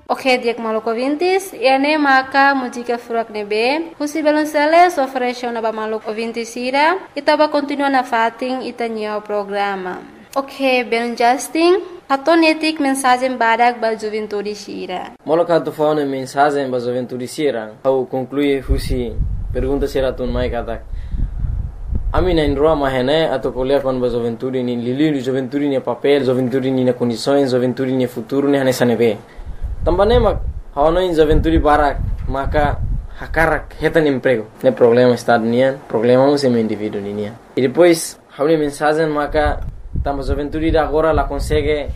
Ok, diak maluco ouvintes, ene maka música furak nebe, husi balonceles ofereceu na ba maluco ouvintes ira, itaba continua na fating itanyo programa. Ok, ben Justin, hatonetik mensagem badak ba juventude sira. Moloka tu faune mensagem ba juventude sira, au conclui husi pergunta sira tun mai katak. Ami na indroa mahene atau kuliah kon ba juventude ni lili juventude ni papel, juventude ni na condições, juventude ni futuro ni hanesa nebe. Tambane mak hawana in juventude barak maka hakarak hetan emprego. Ne problema estado nian, problema o semi indivíduo nian. E depois hauni mensagem maka tamba juventude da agora la consegue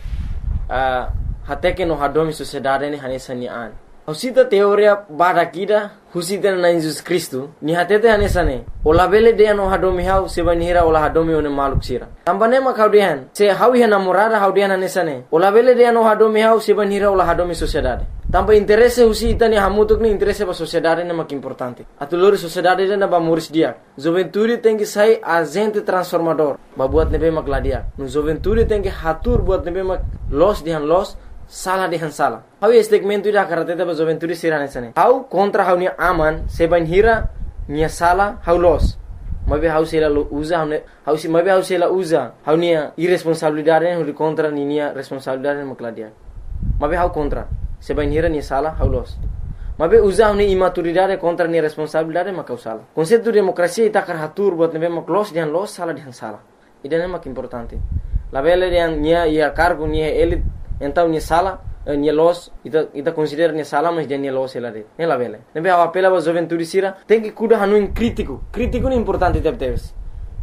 até que no hadomi sociedade ni hanesa ni an. Husita teoria barakida husita na Jesus Cristo ni hatete hanesa ne. Ola bele de no hadomi hau sebanira ola hadomi one maluk sira. Tambane mak haudian se hawi namorada haudian hanesa ne. Ola bele de no hadomi hau sebanira ola hadomi sociedade. Tampa interesse husita ni hamutuk ni interesse ba sociedade ne mak importante. Atulori sociedade na ba muris dia. Juventude tem que sair agente transformador. Ba buat nebe mak ladia. No juventude tem que hatur buat nebe mak los dihan los salah dihan salah. Hau segmento ida karateta ba juventude sirane sane. Hau kontra hau ni aman seban hira ni salah hau los. Mabe hau sela usa hau si mabe hau sela usa hau ni irresponsabilidade hau contra ni responsabilidade mak ladia. Mabe hau kontra seban hira ni salah hau los. Mabe usa hau ni imaturidade contra ni responsabilidade mak salah. Konsepto demokrasia ita kar hatur buat nebe mak los dihan los salah dihan salah. Ida mak importante. La vele dihan nia ia cargo nia elit então ni sala ni los ita considera ni sala mas ni los ela de la vele nebe a apela ba juventude sira tem que cuida hanu in crítico ni importante teves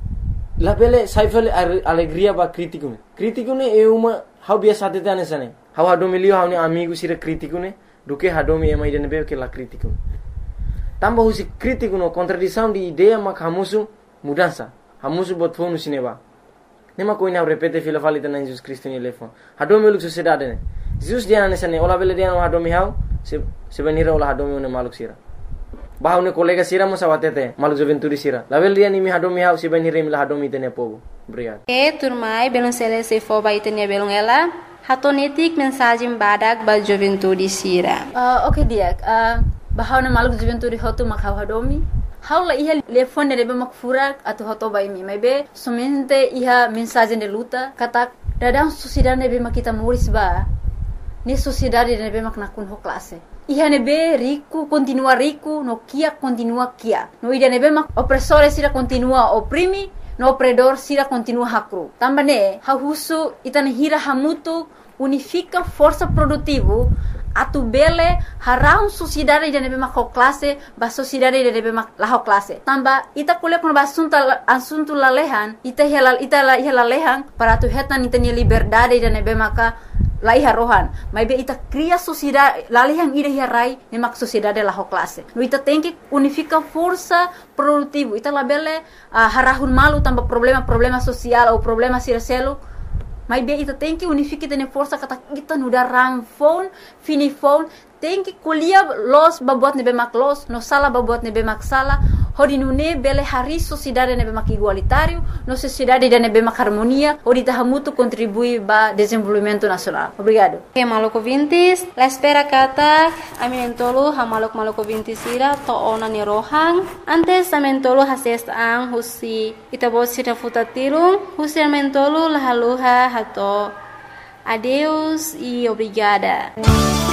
la vele saifale alegria ba crítico ne é uma hau biasa tete anesane hau hadomilio hau ni amigo sira crítico ne duke hadomi ema ide nebe que la crítico tamba husi crítico no contradição de ideia mak hamusu mudança hamusu bot fonu sineba. Nema koina repete fila falita na Jesus Cristo ni lefo. Hadomi uluk sociedade ne. Jesus dia na nesane ola bele dia no hadomi hau se benira ola hadomi une maluk sira. Bahau ne kolega sira mo sawatete maluk juventude sira. La bele dia ni mi hadomi hau se benira mi la hadomi tene povo. Obrigado. Turmai belum selesai fo ba itenia belum ela. Hatonetik mensagem badak ba juventude sira. Okay diak. Bahau na maluk juventude hotu mak hau hadomi. Haula iha telefone nebe mak furak atau hoto bai mi maybe somente iha mensagem de luta katak dadang sociedade nebe mak kita muris ba ni sociedade nebe mak nakun ho classe iha nebe rico continua rico no kia continua kia no ida nebe mak opressore sira continua oprimi no opredor sira continua hakru tambane ha husu itana hira hamutu unifica força produtivo atu bele harau sociedade de nebe mak classe ba sociedade de nebe mak la classe tamba ita kuliah kon asunto lalehan ita lalehan para tu hetan ita ni liberdade de nebe maka laiha rohan maybe ita cria sociedade lalehan ida hirai ne mak sociedade la classe no ita tem que unifica força produtivo ita labele harahun malu tamba problema social ou problema sircelo mas bem ita tem que unificar tene força kata kita nuda rang phone fini phone tem que kuliah los babuat nebe mak los no sala babuat nebe mak sala hodi nune bele hari sociedade nebe mak igualitário no sociedade de nebe mak harmonia hodi tahamutu contribui ba desenvolvimento nacional. Obrigado. Okay, maluco vintis la espera kata aminentolo ha maluco vintis ira to ona ni rohang antes amentolo hases ang husi itabo sira futatilung husi amentolo la haluha hato adeus e obrigada.